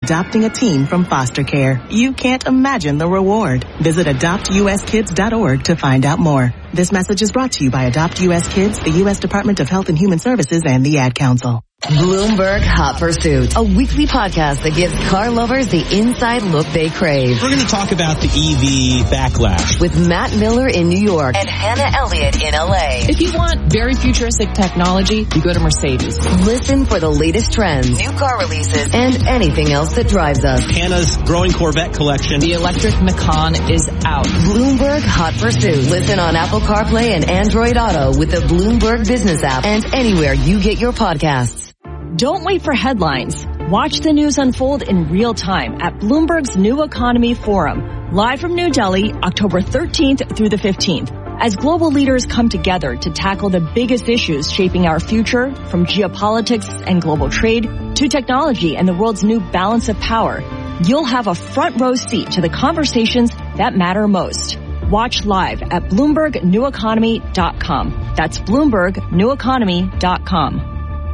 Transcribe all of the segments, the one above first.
adopting a teen from foster care. You can't imagine the reward. Visit adoptuskids.org to find out more. This message is brought to you by Adopt U.S. Kids, the U.S. Department of Health and Human Services, and the Ad Council. Bloomberg Hot Pursuit, a weekly podcast that gives car lovers the inside look they crave. We're going to talk about the EV backlash with Matt Miller in New York and Hannah Elliott in LA. If you want very futuristic technology, you go to Mercedes. Listen for the latest trends, new car releases, and anything else that drives us. Hannah's growing Corvette collection. The electric Macan is out. Bloomberg Hot Pursuit. Listen on Apple CarPlay and Android Auto with the Bloomberg Business app and anywhere you get your podcasts. Don't wait for headlines. Watch the news unfold in real time at Bloomberg's New Economy Forum, live from New Delhi, October 13th through the 15th. As global leaders come together to tackle the biggest issues shaping our future, from geopolitics and global trade to technology and the world's new balance of power, you'll have a front row seat to the conversations that matter most. Watch live at BloombergNewEconomy.com. That's BloombergNewEconomy.com.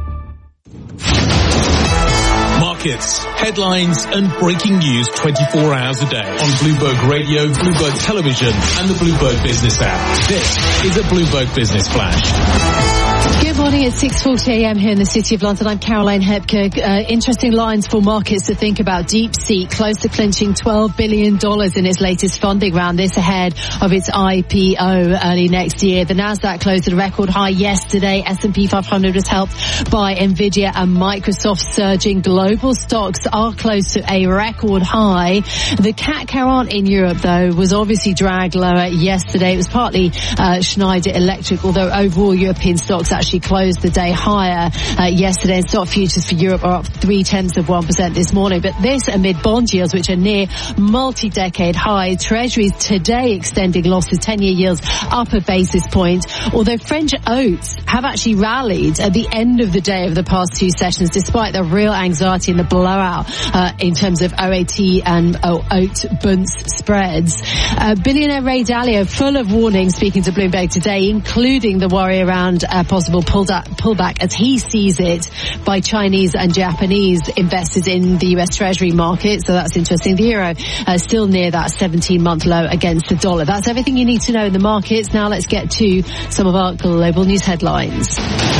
Markets, headlines, and breaking news 24 hours a day on Bloomberg Radio, Bloomberg Television, and the Bloomberg Business app. This is a Bloomberg Business Flash. Good morning. It's 6:40 a.m. here in the City of London. I'm Caroline Hepker. Interesting lines for markets to think about. DeepSeek close to clinching $12 billion in its latest funding round. This ahead of its IPO early next year. The Nasdaq closed at a record high yesterday. S&P 500 was helped by Nvidia and Microsoft surging. Global stocks are close to a record high. The CAC 40 in Europe, though, was obviously dragged lower yesterday. It was partly Schneider Electric, although overall European stocks actually closed the day higher yesterday. And stock futures for Europe are up 0.3% this morning. But this amid bond yields, which are near multi-decade high. Treasuries today extending losses, 10-year yields up a basis point. Although French oats have actually rallied at the end of the day of the past two sessions, despite the real anxiety and the blowout in terms of OAT and oat bunds spreads. Billionaire Ray Dalio full of warnings speaking to Bloomberg today, including the worry around possible pullback as he sees it by Chinese and Japanese investors in the US Treasury market. So that's interesting. The euro still near that 17-month low against the dollar. That's everything you need to know in the markets. Now let's get to some of our global news headlines.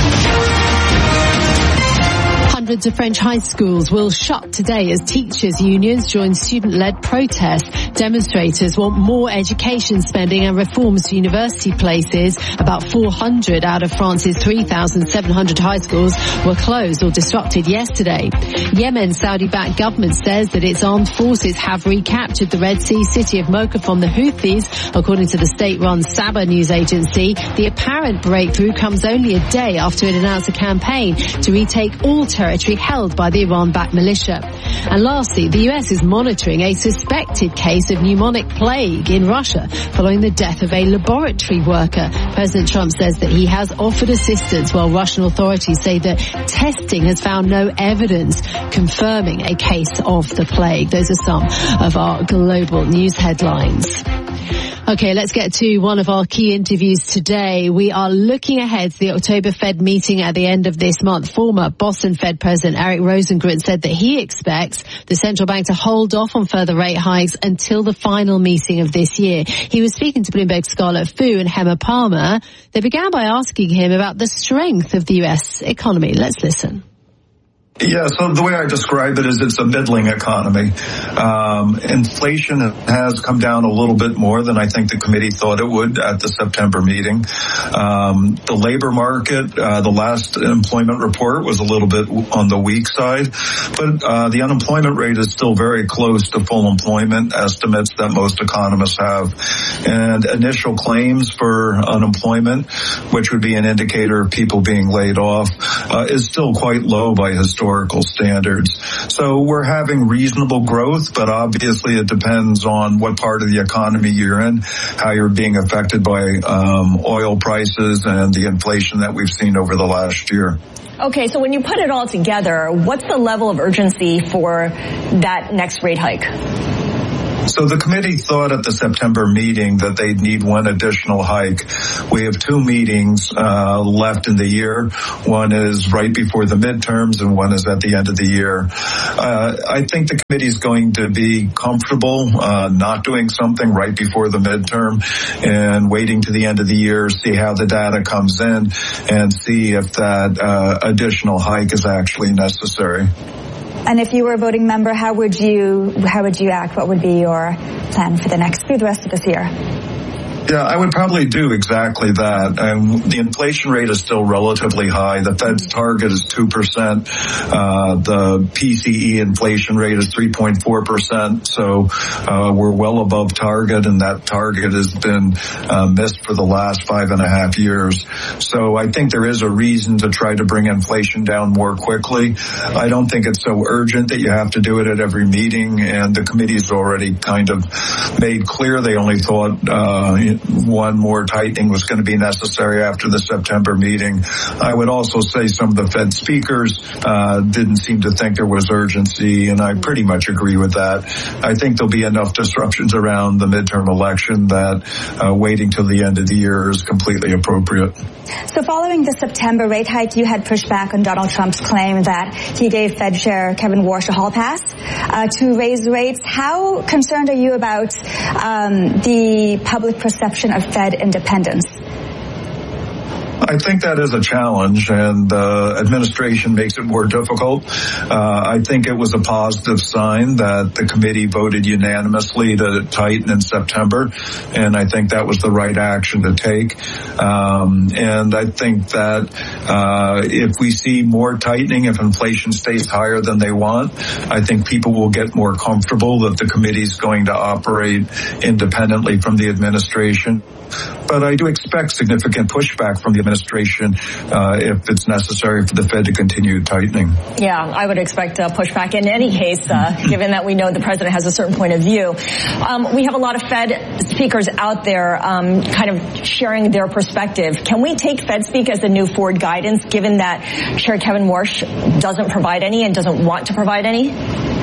Hundreds of French high schools will shut today as teachers' unions join student-led protests. Demonstrators want more education spending and reforms to university places. About 400 out of France's 3,700 high schools were closed or disrupted yesterday. Yemen's Saudi-backed government says that its armed forces have recaptured the Red Sea city of Mocha from the Houthis, according to the state-run Saba news agency. The apparent breakthrough comes only a day after it announced a campaign to retake all territory held by the Iran-backed militia. And lastly, the US is monitoring a suspected case of pneumonic plague in Russia following the death of a laboratory worker. President Trump says that he has offered assistance, while Russian authorities say that testing has found no evidence confirming a case of the plague. Those are some of our global news headlines. Okay, let's get to one of our key interviews today. We are looking ahead to the October Fed meeting at the end of this month. Former Boston Fed President Eric Rosengren said that he expects the central bank to hold off on further rate hikes until the final meeting of this year. He was speaking to Bloomberg's Scarlett Fu and Hema Palmer. They began by asking him about the strength of the US economy. Let's listen. Yeah, so the way I describe it is it's a middling economy. Inflation has come down a little bit more than I think the committee thought it would at the September meeting. The labor market, the last employment report was a little bit on the weak side, but the unemployment rate is still very close to full employment estimates that most economists have. And initial claims for unemployment, which would be an indicator of people being laid off, is still quite low by historical standards. So we're having reasonable growth, but obviously it depends on what part of the economy you're in, how you're being affected by oil prices and the inflation that we've seen over the last year. Okay, so when you put it all together, what's the level of urgency for that next rate hike? So the committee thought at the September meeting that they'd need one additional hike. We have two meetings left in the year. One is right before the midterms and one is at the end of the year. I think the committee is going to be comfortable not doing something right before the midterm and waiting to the end of the year, see how the data comes in and see if that additional hike is actually necessary. And if you were a voting member, how would you act? What would be your plan for the rest of this year? Yeah, I would probably do exactly that. The inflation rate is still relatively high. The Fed's target is 2%. The PCE inflation rate is 3.4%. So we're well above target, and that target has been missed for the last 5.5 years. So I think there is a reason to try to bring inflation down more quickly. I don't think it's so urgent that you have to do it at every meeting, and the committee's already kind of made clear they only thought one more tightening was going to be necessary after the September meeting. I would also say some of the Fed speakers didn't seem to think there was urgency, and I pretty much agree with that. I think there'll be enough disruptions around the midterm election that waiting till the end of the year is completely appropriate. So following the September rate hike, you had pushed back on Donald Trump's claim that he gave Fed Chair Kevin Warsh a hall pass to raise rates. How concerned are you about the public perception of Fed independence? I think that is a challenge, and the administration makes it more difficult. I think it was a positive sign that the committee voted unanimously to tighten in September, and I think that was the right action to take. And I think that if we see more tightening, if inflation stays higher than they want, I think people will get more comfortable that the committee is going to operate independently from the administration. But I do expect significant pushback from the administration if it's necessary for the Fed to continue tightening. Yeah, I would expect pushback in any case, given that we know the president has a certain point of view. We have a lot of Fed speakers out there kind of sharing their perspective. Can we take Fed speak as the new forward guidance, given that Chair Kevin Warsh doesn't provide any and doesn't want to provide any?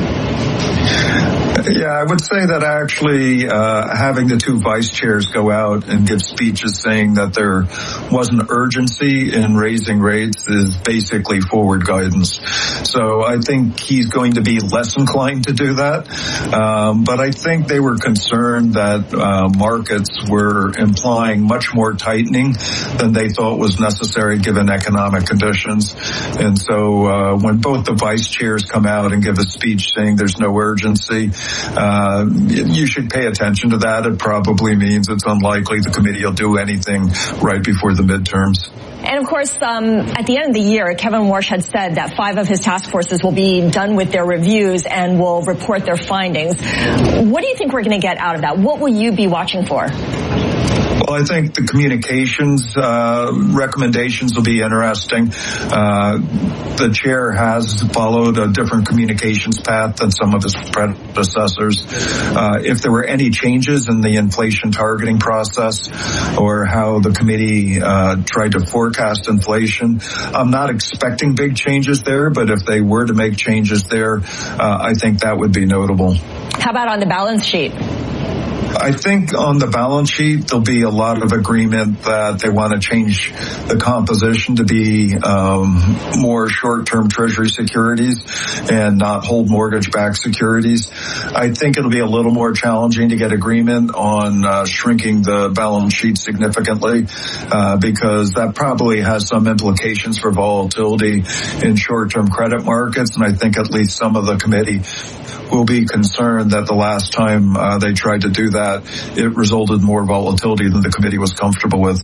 Yeah, I would say that actually having the two vice chairs go out and give speeches saying that there wasn't urgency in raising rates is basically forward guidance. So I think he's going to be less inclined to do that. But I think they were concerned that markets were implying much more tightening than they thought was necessary given economic conditions. And so when both the vice chairs come out and give a speech saying there's no urgency, you should pay attention to that. It probably means it's unlikely the committee will do anything right before the midterms. And of course, at the end of the year, Kevin Warsh had said that 5 of his task forces will be done with their reviews and will report their findings. What do you think we're going to get out of that? What will you be watching for? Well, I think the communications recommendations will be interesting. The chair has followed a different communications path than some of his predecessors. If there were any changes in the inflation targeting process or how the committee tried to forecast inflation, I'm not expecting big changes there, but if they were to make changes there, I think that would be notable. How about on the balance sheet? I think on the balance sheet, there'll be a lot of agreement that they want to change the composition to be more short-term Treasury securities and not hold mortgage-backed securities. I think it'll be a little more challenging to get agreement on shrinking the balance sheet significantly because that probably has some implications for volatility in short-term credit markets, and I think at least some of the committee will be concerned that the last time they tried to do that, it resulted in more volatility than the committee was comfortable with.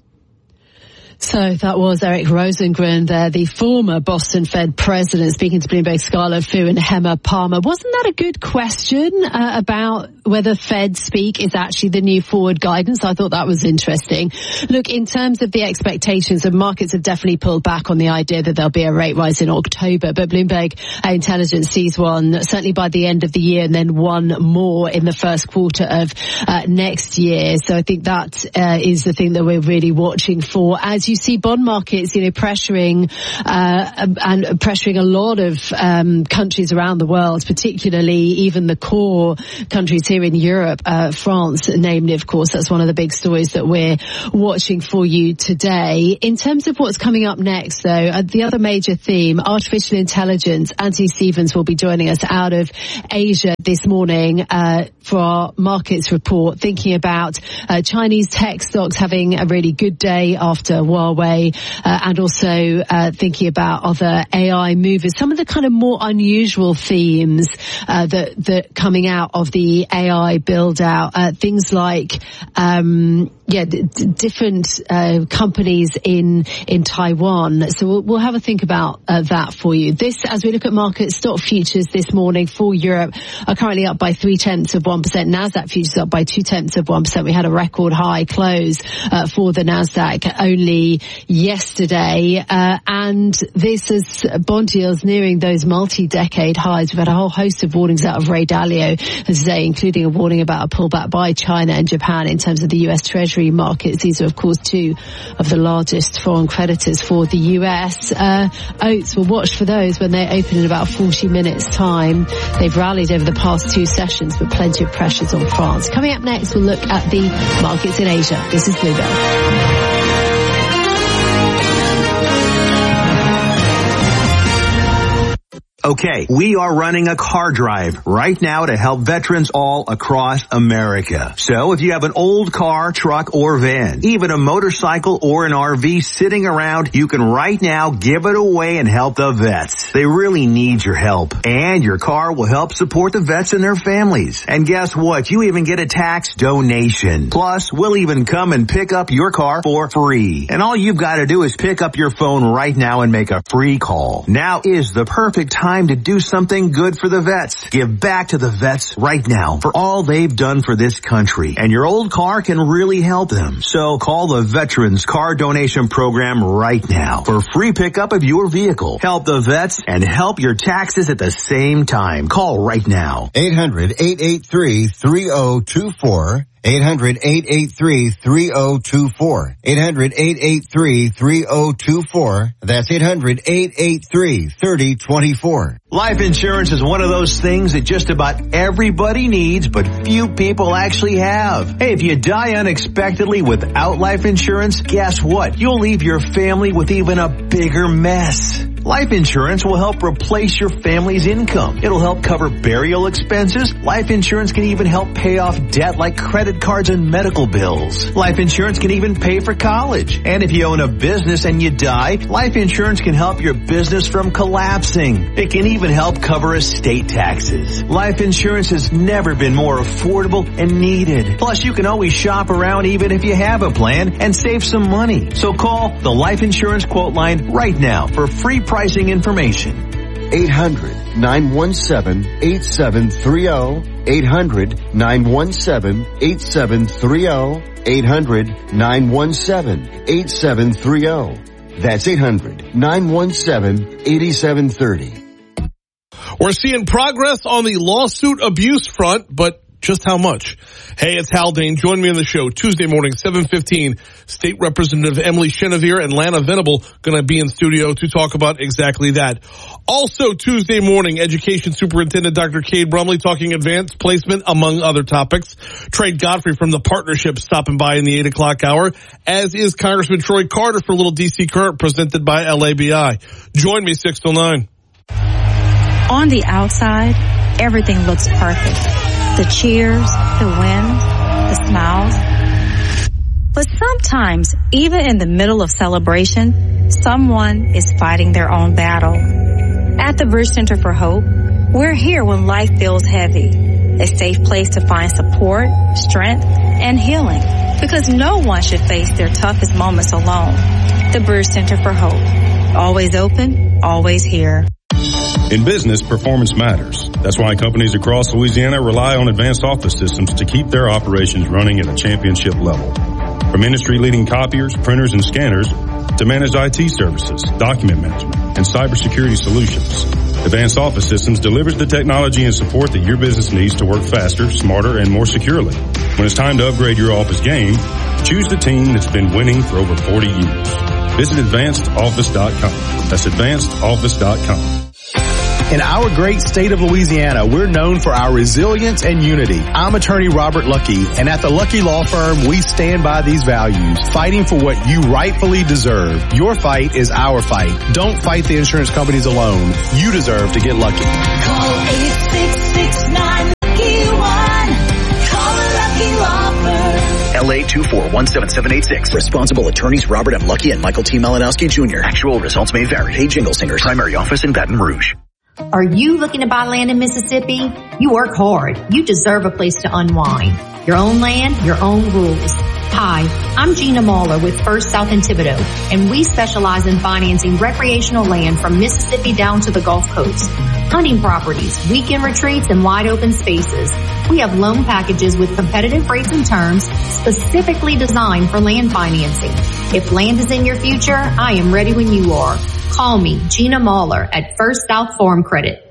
So that was Eric Rosengren there, the former Boston Fed president, speaking to Bloomberg's Scarlett Fu and Hema Palmer. Wasn't that a good question about whether Fed speak is actually the new forward guidance? I thought that was interesting. Look, in terms of the expectations, the markets have definitely pulled back on the idea that there'll be a rate rise in October, but Bloomberg Intelligence sees one certainly by the end of the year and then one more in the first quarter of next year. So I think that is the thing that we're really watching for. As you you see bond markets, pressuring and pressuring a lot of countries around the world, particularly even the core countries here in Europe, France, namely, of course, that's one of the big stories that we're watching for you today. In terms of what's coming up next, though, the other major theme, artificial intelligence. Anthony Stevens will be joining us out of Asia this morning for our markets report, thinking about Chinese tech stocks having a really good day after Huawei, and also thinking about other AI movers, some of the kind of more unusual themes that coming out of the AI build out, things like different companies in Taiwan. So we'll have a think about that for you. This, as we look at market stock futures this morning for Europe, are currently up by 0.3%. Nasdaq futures up by 0.2%. We had a record high close for the Nasdaq only yesterday, and this is bond yields nearing those multi-decade highs. We've had a whole host of warnings out of Ray Dalio today, including a warning about a pullback by China and Japan in terms of the US Treasury markets. These are, of course, two of the largest foreign creditors for the US. Oats will watch for those when they open in about 40 minutes' time. They've rallied over the past two sessions, but plenty of pressures on France. Coming up next, we'll look at the markets in Asia. This is Bloomberg. Okay, we are running a car drive right now to help veterans all across America. So if you have an old car, truck, or van, even a motorcycle or an RV sitting around, you can right now give it away and help the vets. They really need your help. And your car will help support the vets and their families. And guess what? You even get a tax donation. Plus, we'll even come and pick up your car for free. And all you've got to do is pick up your phone right now and make a free call. Now is the perfect time to do something good for the vets. Give back to the vets right now for all they've done for this country. And your old car can really help them. So call the Veterans Car Donation Program right now for free pickup of your vehicle. Help the vets and help your taxes at the same time. Call right now. 800-883-3024. 800-883-3024. 800-883-3024. That's 800-883-3024. Life insurance is one of those things that just about everybody needs, but few people actually have. Hey, if you die unexpectedly without life insurance, guess what? You'll leave your family with even a bigger mess. Life insurance will help replace your family's income. It'll help cover burial expenses. Life insurance can even help pay off debt like credit cards and medical bills. Life insurance can even pay for college. And if you own a business and you die, life insurance can help your business from collapsing. It can even help cover estate taxes. Life insurance has never been more affordable and needed. Plus, you can always shop around even if you have a plan and save some money. So call the Life Insurance Quote Line right now for free pricing information. 800-917-8730. 800-917-8730. 800-917-8730. That's 800-917-8730. We're seeing progress on the lawsuit abuse front, but just how much? Hey, it's Haldane. Join me on the show Tuesday morning, 7:15. State Representative Emily Chenevert and Lana Venable going to be in studio to talk about exactly that. Also Tuesday morning, Education Superintendent Dr. Cade Brumley talking advanced placement, among other topics. Trey Godfrey from the partnership stopping by in the 8 o'clock hour, as is Congressman Troy Carter for a little DC Current presented by LABI. Join me 6 till 9. On the outside, everything looks perfect. The cheers, the wind, the smiles. But sometimes, even in the middle of celebration, someone is fighting their own battle. At the Bridge Center for Hope, we're here when life feels heavy. A safe place to find support, strength, and healing. Because no one should face their toughest moments alone. The Bridge Center for Hope. Always open, always here. In business, performance matters. That's why companies across Louisiana rely on Advanced Office Systems to keep their operations running at a championship level. From industry-leading copiers, printers, and scanners to managed IT services, document management, and cybersecurity solutions, Advanced Office Systems delivers the technology and support that your business needs to work faster, smarter, and more securely. When it's time to upgrade your office game, choose the team that's been winning for over 40 years. Visit advancedoffice.com. That's advancedoffice.com. In our great state of Louisiana, we're known for our resilience and unity. I'm attorney Robert Lucky, and at the Lucky Law Firm, we stand by these values, fighting for what you rightfully deserve. Your fight is our fight. Don't fight the insurance companies alone. You deserve to get lucky. Call 866-9-LUCKY-1. Call a Lucky Law Firm. LA 2417786. Responsible attorneys Robert M. Lucky and Michael T. Malinowski Jr. Actual results may vary. Hey, Jingle Singers. Primary office in Baton Rouge. Are you looking to buy land in Mississippi? You work hard. You deserve a place to unwind. Your own land, your own rules. Hi, I'm Gina Mahler with First South in Thibodaux, and we specialize in financing recreational land from Mississippi down to the Gulf Coast. Hunting properties, weekend retreats, and wide open spaces. We have loan packages with competitive rates and terms specifically designed for land financing. If land is in your future, I am ready when you are. Call me, Gina Mahler, at First South Farm Credit.